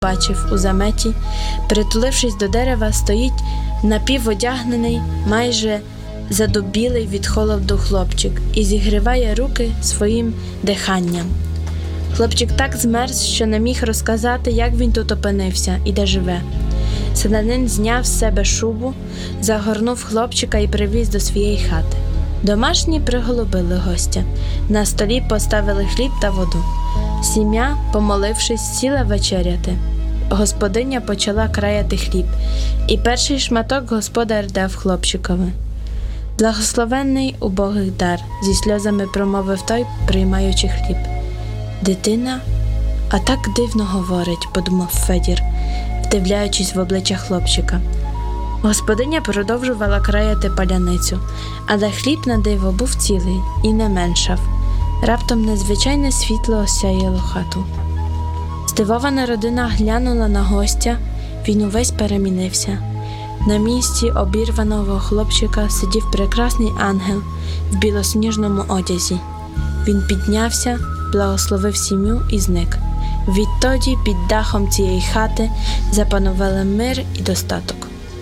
бачив у заметі, притулившись до дерева, стоїть напіводягнений, майже задубілий від холоду хлопчик і зігріває руки своїм диханням. Хлопчик так змерз, що не міг розказати, як він тут опинився і де живе. Селянин зняв з себе шубу, загорнув хлопчика і привіз до своєї хати. Домашні приголубили гостя. На столі поставили хліб та воду. Сім'я, помолившись, сіла вечеряти. Господиня почала краяти хліб, і перший шматок господар дав хлопчикові. «Благословенний убогих дар», – зі сльозами промовив той, приймаючи хліб. «Дитина, а так дивно говорить», – подумав Федір, вдивляючись в обличчя хлопчика. Господиня продовжувала краяти паляницю, але хліб на диво був цілий і не меншав. Раптом незвичайне світло осяяло хату. Здивована родина глянула на гостя, він увесь перемінився. На місці обірваного хлопчика сидів прекрасний ангел в білосніжному одязі. Він піднявся, благословив сім'ю і зник. Відтоді під дахом цієї хати запанували мир і достаток.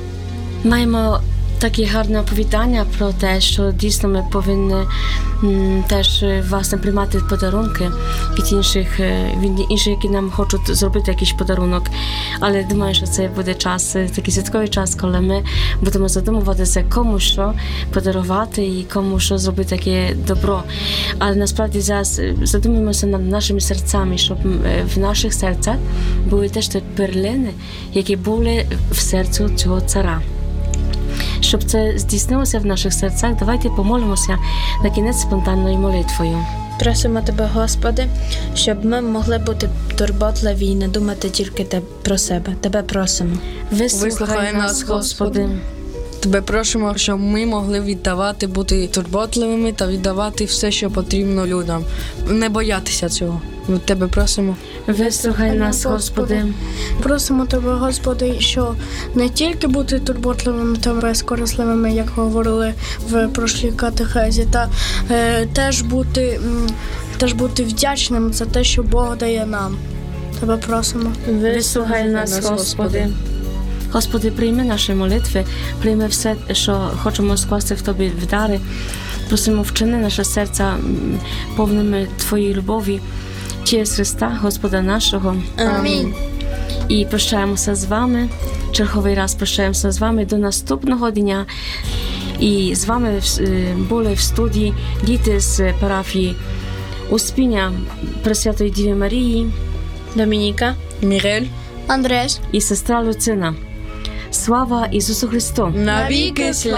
Маємо такі гарне оповідання про те, що дійсно ми повинні теж власне приймати подарунки від інших, які нам хочуть зробити якийсь подарунок. Але думаю, що це буде час, такий святковий час, коли ми будемо задумуватися, кому що подарувати і кому що зробити таке добро. Але насправді зараз задумуємося над нашими серцями, щоб в наших серцях були теж ті перлини, які були в серцю цього царя. Щоб це здійснилося в наших серцях, давайте помолимося на кінець спонтанною молитвою. Просимо Тебе, Господи, щоб ми могли бути турботливі і не думати тільки про себе. Тебе просимо. Вислухай нас, Господи. Тебе просимо, щоб ми могли віддавати, бути турботливими та віддавати все, що потрібно людям. Не боятися цього. Від Тебе просимо. Вислухай нас, Господи. Просимо Тебе, Господи, що не тільки бути турботливими та безкорисливими, як говорили в прошлій катехезі, та теж бути вдячним за те, що Бог дає нам. Тебе просимо. Вислухай нас, Господи. Господи, прийми наші молитви, прийми все, що хочемо скласти в Тобі в дари. Просимо, вчини наше серця повними Твоєї любові, через Христа, Господа нашого. Амінь. І прощаємося з вами, черговий раз прощаємося з вами до наступного дня. І з вами були в студії діти з парафії Успіння Пресвятої Діви Марії, Домініка, Мірель, Андрес. і сестра Люцина. Слава Ісусу Христу! навіки слава!